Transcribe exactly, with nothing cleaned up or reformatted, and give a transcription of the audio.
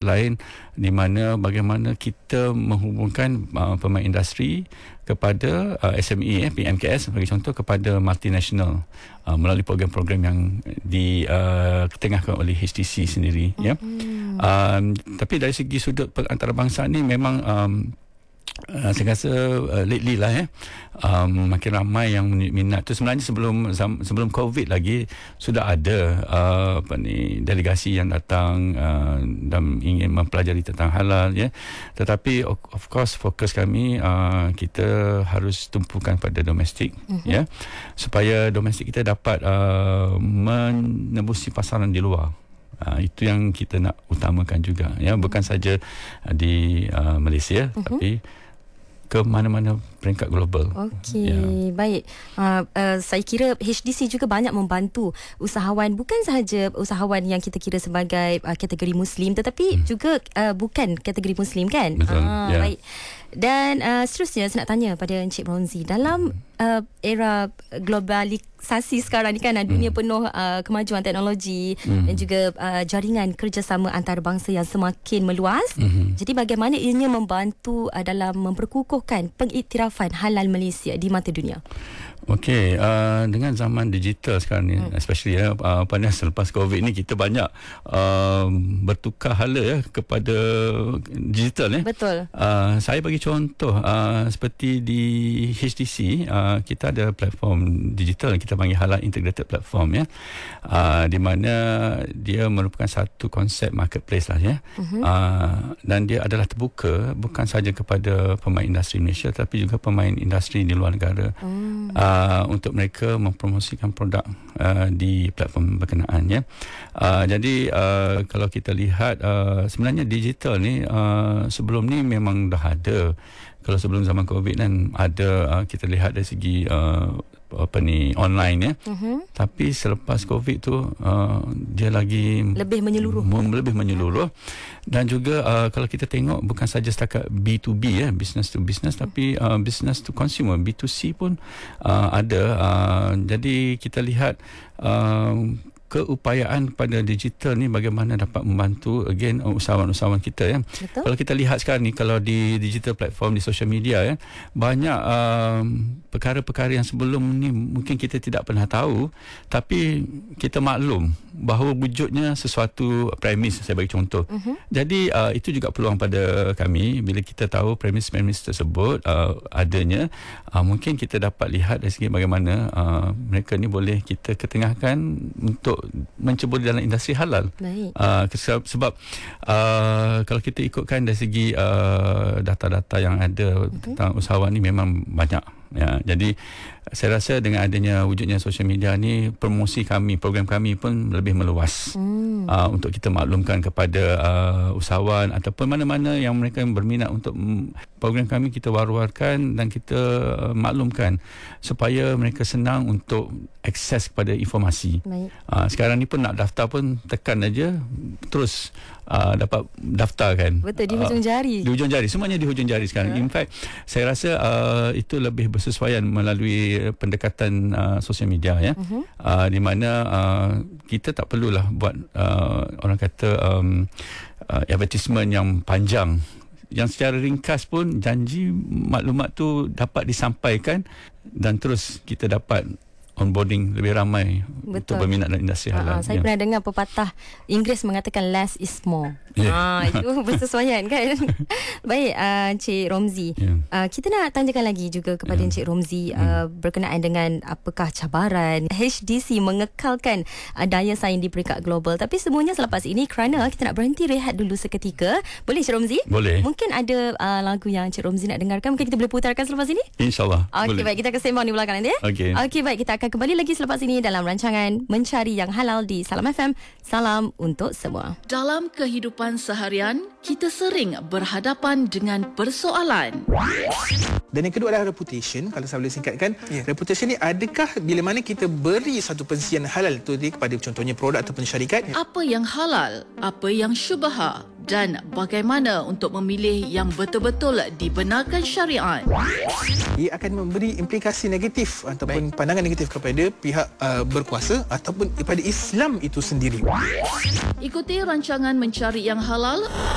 lain di mana bagaimana kita menghubungkan uh, pemain industri kepada uh, S M E, eh, P M K S bagi contoh, kepada multinational uh, melalui program-program yang diketengahkan uh, oleh H T C sendiri. Mm-hmm. Ya. Um, tapi dari segi sudut antarabangsa ni memang um, Uh, saya rasa uh, lately lah ya, um, makin ramai yang minat tu. Sebenarnya sebelum sebelum COVID lagi sudah ada uh, apa ni, delegasi yang datang uh, dan ingin mempelajari tentang halal ya. Tetapi of, of course fokus kami uh, kita harus tumpukan pada domestik, mm-hmm. ya, supaya domestik kita dapat uh, menembusi pasaran di luar. Uh, itu yang kita nak utamakan juga ya, bukan saja uh, di uh, Malaysia, uh-huh. tapi ke mana-mana peringkat global. Okey, ya. Baik. Uh, uh, saya kira H D C juga banyak membantu usahawan, bukan sahaja usahawan yang kita kira sebagai uh, kategori Muslim, tetapi hmm. juga uh, bukan kategori Muslim kan? Betul. Ah, ya. Baik. Dan uh, seterusnya saya nak tanya pada Encik Romzi, dalam uh, era globalisasi sekarang ni kan, uh, dunia hmm. penuh uh, kemajuan teknologi hmm. dan juga uh, jaringan kerjasama antarabangsa yang semakin meluas. Hmm. Jadi bagaimana ianya membantu uh, dalam memperkukuhkan pengiktirafan halal Malaysia di mata dunia? Okey, uh, dengan zaman digital sekarang ni, hmm. especially ya, uh, pada selepas COVID ni, kita banyak uh, bertukar hala ya kepada digital ya. Betul. Uh, saya bagi contoh uh, seperti di H T C, uh, kita ada platform digital yang kita panggil Halal Integrated Platform ya, uh, di mana dia merupakan satu konsep marketplace lah ya, uh-huh. uh, dan dia adalah terbuka bukan sahaja kepada pemain industri Malaysia tapi juga pemain industri di luar negara. Hmm. Uh, Uh, untuk mereka mempromosikan produk uh, di platform berkenaan ya. Uh, jadi uh, kalau kita lihat uh, sebenarnya digital ni uh, sebelum ni memang dah ada. Kalau sebelum zaman COVID kan ada, uh, kita lihat dari segi uh, apa ni, online ya. Uh-huh. Tapi selepas COVID tu uh, dia lagi lebih menyeluruh. M- lebih menyeluruh. Dan juga uh, kalau kita tengok bukan saja setakat B to B ya, business to business, uh-huh. tapi uh, business to consumer, B to C pun uh, ada. Uh, jadi kita lihat uh, keupayaan pada digital ni bagaimana dapat membantu again usahawan-usahawan kita ya. Betul. Kalau kita lihat sekarang ni, kalau di digital platform, di social media ya, banyak um, perkara-perkara yang sebelum ni mungkin kita tidak pernah tahu, tapi kita maklum bahawa wujudnya sesuatu premis, saya bagi contoh. Uh-huh. Jadi uh, itu juga peluang pada kami bila kita tahu premis-premis tersebut uh, adanya, uh, mungkin kita dapat lihat dari segi bagaimana uh, mereka ni boleh kita ketengahkan untuk mencebur dalam industri halal. Baik. Uh, sebab uh, kalau kita ikutkan dari segi uh, data-data yang ada uh-huh. tentang usahawan ni memang banyak. Ya, jadi saya rasa dengan adanya wujudnya social media ni, promosi kami, program kami pun lebih meluas hmm. uh, untuk kita maklumkan kepada uh, usahawan ataupun mana-mana yang mereka yang berminat untuk um, program kami kita war-warkan dan kita uh, maklumkan supaya mereka senang untuk akses kepada informasi. Uh, sekarang ni pun nak daftar pun tekan aja terus uh, dapat daftar kan. Betul, di hujung jari. Uh, di hujung jari, semuanya di hujung jari sekarang. Yeah. In fact, saya rasa uh, itu lebih bersesuaian melalui pendekatan uh, sosial media ya. Uh-huh. Uh, di mana uh, kita tak perlulah buat uh, orang kata um, uh, advertisement yang panjang. Yang secara ringkas pun janji maklumat tu dapat disampaikan dan terus kita dapat onboarding lebih ramai. Betul. Untuk berminat dalam industri halal. Ha, saya ya. pernah dengar pepatah Inggeris mengatakan less is more. Yeah. Ha, itu bersesuaian kan. Baik, uh, Encik Romzi. Yeah. Uh, kita nak tanyakan lagi juga kepada yeah. Encik Romzi uh, mm. berkenaan dengan apakah cabaran H D C mengekalkan uh, daya saing di peringkat global. Tapi semuanya selepas ini, kerana kita nak berhenti rehat dulu seketika. Boleh Encik Romzi? Boleh. Mungkin ada uh, lagu yang Encik Romzi nak dengarkan. Mungkin kita boleh putarkan selepas ini? InsyaAllah. Okey, baik. Kita akan sembang di belakang nanti ya. Okey. Okey, baik. Kita akan kembali lagi selepas ini dalam rancangan Mencari Yang Halal di Salam F M. Salam untuk semua. Dalam kehidupan seharian, kita sering berhadapan dengan persoalan. Dan yang kedua adalah reputation. Kalau saya boleh singkatkan, yeah. reputation ni adakah bila mana kita beri satu pensian halal tu kepada contohnya produk ataupun syarikat? Yeah. Apa yang halal, apa yang syubha, dan bagaimana untuk memilih yang betul-betul dibenarkan syariat. Ia akan memberi implikasi negatif ataupun Baik. pandangan negatif kepada pihak uh, berkuasa ataupun kepada Islam itu sendiri. Ikuti rancangan Mencari Yang Halal